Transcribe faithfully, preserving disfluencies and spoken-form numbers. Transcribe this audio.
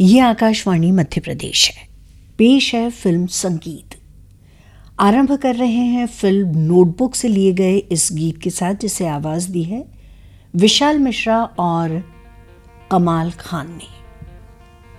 ये आकाशवाणी मध्य प्रदेश है। पेश है फिल्म संगीत। आरंभ कर रहे हैं फिल्म नोटबुक से लिए गए इस गीत के साथ, जिसे आवाज दी है विशाल मिश्रा और कमाल खान ने।